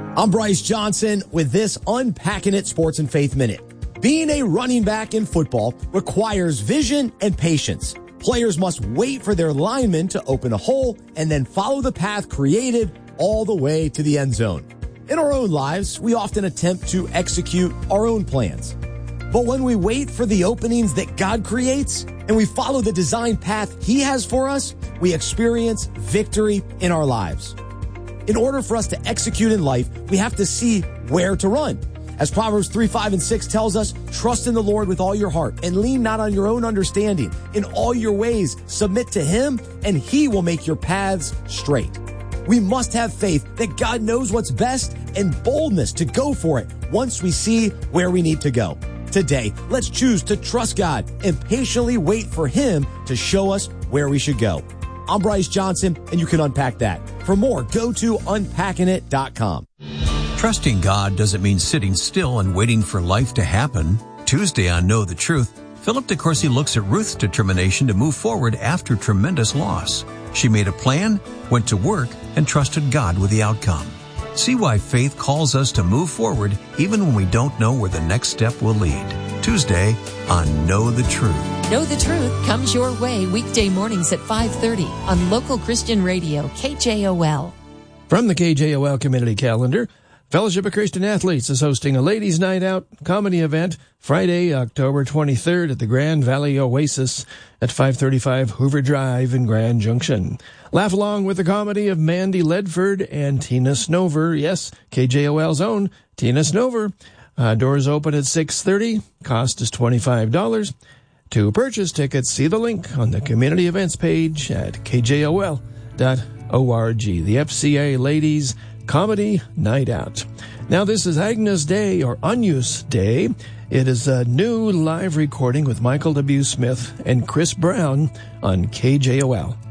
I'm Bryce Johnson with this Unpacking It Sports and Faith Minute. Being a running back in football requires vision and patience. Players must wait for their lineman to open a hole and then follow the path created all the way to the end zone. In our own lives, we often attempt to execute our own plans. But when we wait for the openings that God creates and we follow the design path He has for us, we experience victory in our lives. In order for us to execute in life, we have to see where to run. As Proverbs 3, 5, and 6 tells us, trust in the Lord with all your heart and lean not on your own understanding. In all your ways, submit to Him and He will make your paths straight. We must have faith that God knows what's best and boldness to go for it once we see where we need to go. Today, let's choose to trust God and patiently wait for Him to show us where we should go. I'm Bryce Johnson, and you can unpack that. For more, go to unpackingit.com. Trusting God doesn't mean sitting still and waiting for life to happen. Tuesday on Know the Truth, Philip DeCourcy looks at Ruth's determination to move forward after tremendous loss. She made a plan, went to work, and trusted God with the outcome. See why faith calls us to move forward even when we don't know where the next step will lead. Tuesday on Know the Truth. Know the Truth comes your way weekday mornings at 5:30 on local Christian radio, KJOL. From the KJOL Community Calendar, Fellowship of Christian Athletes is hosting a Ladies' Night Out comedy event Friday, October 23rd at the Grand Valley Oasis at 535 Hoover Drive in Grand Junction. Laugh along with the comedy of Mandy Ledford and Tina Snover. Yes, KJOL's own Tina Snover. Doors open at 6:30. Cost is $25. To purchase tickets, see the link on the community events page at kjol.org. The FCA Ladies Comedy Night Out. Now, this is Agnus Day, or Agnus Day. It is a new live recording with Michael W. Smith and Chris Brown on KJOL.